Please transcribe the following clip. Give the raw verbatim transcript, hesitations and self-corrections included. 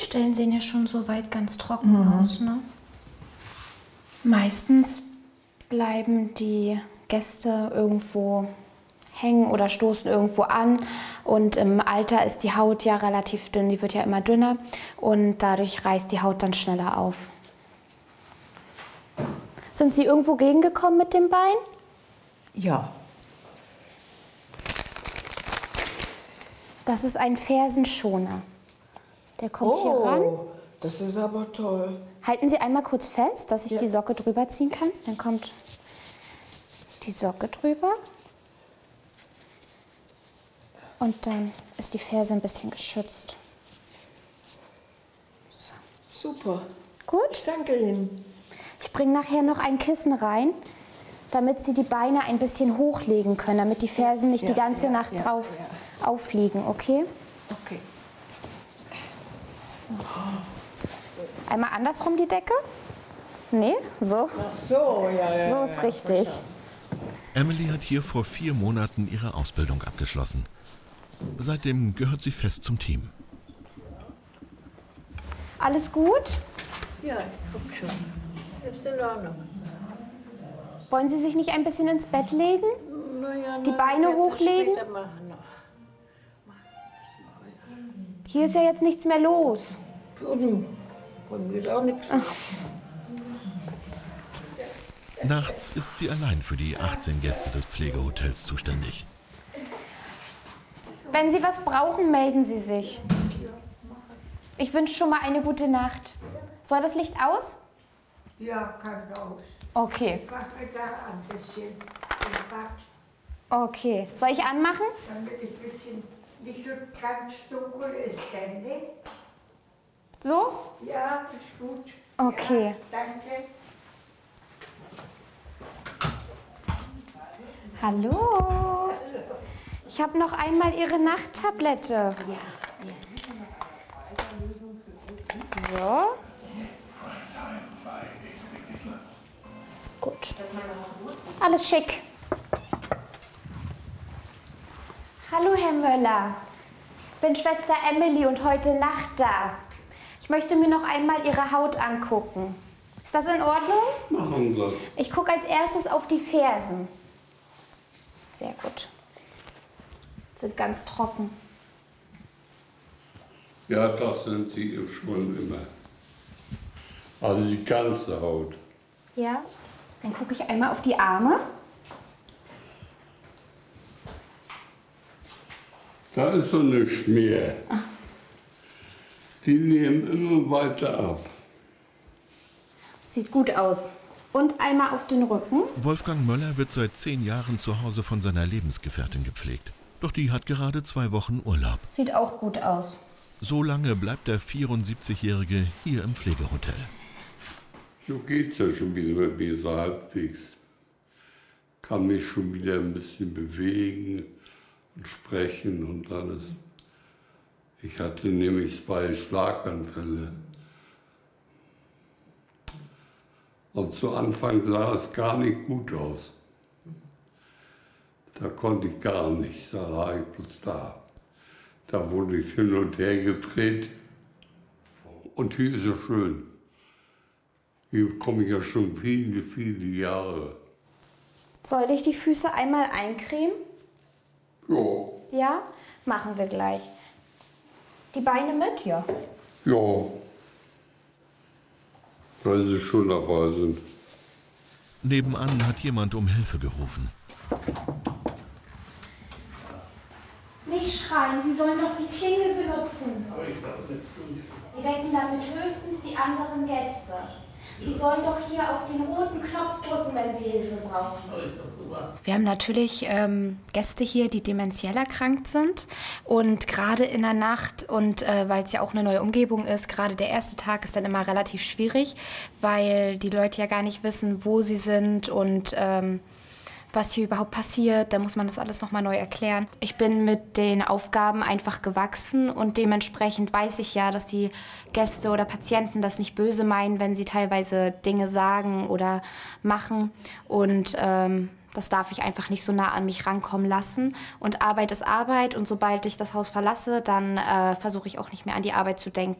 Stellen sehen ja schon soweit ganz trocken Mhm. aus, ne? Meistens bleiben die Gäste irgendwo hängen oder stoßen irgendwo an. Und im Alter ist die Haut ja relativ dünn, die wird ja immer dünner und dadurch reißt die Haut dann schneller auf. Sind Sie irgendwo gegengekommen mit dem Bein? Ja. Das ist ein Fersenschoner. Der kommt hier ran. Oh, das ist aber toll. Halten Sie einmal kurz fest, dass ich Ja. die Socke drüber ziehen kann. Dann kommt die Socke drüber. Und dann ist die Ferse ein bisschen geschützt. So. Super. Gut. Ich danke Ihnen. Ich bringe nachher noch ein Kissen rein, damit Sie die Beine ein bisschen hochlegen können, damit die Fersen nicht Ja, die ganze ja, Nacht ja, drauf ja. aufliegen, okay? Okay. So. Einmal andersrum die Decke? Nee, so. Ach so, ja, ja. So ist richtig. Emily hat hier vor vier Monaten ihre Ausbildung abgeschlossen. Seitdem gehört sie fest zum Team. Alles gut? Ja, ich guck schon. Ist in Ordnung. Wollen Sie sich nicht ein bisschen ins Bett legen? Naja, Die Beine hochlegen? Später machen noch. Hier ist ja jetzt nichts mehr los. Von mir ist auch nichts. Nachts ist sie allein für die achtzehn Gäste des Pflegehotels zuständig. Wenn Sie was brauchen, melden Sie sich. Ich wünsche schon mal eine gute Nacht. Soll das Licht aus? Ja, kann aus. Okay. Mach mir da ein bisschen im Bad, Okay. Soll ich anmachen? damit es ein bisschen nicht so ganz dunkel ist, denn, ne? So? Ja, ist gut. Okay. Ja, danke. Hallo. Ich habe noch einmal Ihre Nachttablette. So. Gut. Alles schick. Hallo, Herr Möller. Ich bin Schwester Emily und heute Nacht da. Ich möchte mir noch einmal Ihre Haut angucken. Ist das in Ordnung? Machen Sie. Ich gucke als erstes auf die Fersen. Sehr gut. Sind ganz trocken. Ja, das sind sie schon immer. Also die ganze Haut. Ja. Dann gucke ich einmal auf die Arme. Da ist so eine Schmier. Die nehmen immer weiter ab. Sieht gut aus. Und einmal auf den Rücken. Wolfgang Möller wird seit zehn Jahren zu Hause von seiner Lebensgefährtin gepflegt. Doch die hat gerade zwei Wochen Urlaub. Sieht auch gut aus. So lange bleibt der vierundsiebzigjährige hier im Pflegehotel. So geht's ja schon wieder besser halbwegs. Kann mich schon wieder ein bisschen bewegen und sprechen und alles. Ich hatte nämlich zwei Schlaganfälle. Und zu Anfang sah es gar nicht gut aus. Da konnte ich gar nicht, da lag ich bloß da. Da wurde ich hin und her gedreht. Und hier ist es schön. Hier komme ich ja schon viele, viele Jahre. Soll ich die Füße einmal eincremen? Ja, Ja? Machen wir gleich. Die Beine mit? Ja. ja. Weil sie schon dabei sind. Nebenan hat jemand um Hilfe gerufen. Nicht schreien, Sie sollen doch die Klingel benutzen. Sie wecken damit höchstens die anderen Gäste. Sie sollen doch hier auf den roten Knopf drücken, wenn Sie Hilfe brauchen. Wir haben natürlich ähm, Gäste hier, die dementiell erkrankt sind. Und gerade in der Nacht und äh, weil es ja auch eine neue Umgebung ist, gerade der erste Tag ist dann immer relativ schwierig, weil die Leute ja gar nicht wissen, wo sie sind und ähm, was hier überhaupt passiert. Da muss man das alles nochmal neu erklären. Ich bin mit den Aufgaben einfach gewachsen und dementsprechend weiß ich ja, dass die Gäste oder Patienten das nicht böse meinen, wenn sie teilweise Dinge sagen oder machen. Und ähm, das darf ich einfach nicht so nah an mich rankommen lassen. Und Arbeit ist Arbeit und sobald ich das Haus verlasse, dann äh, versuche ich auch nicht mehr an die Arbeit zu denken.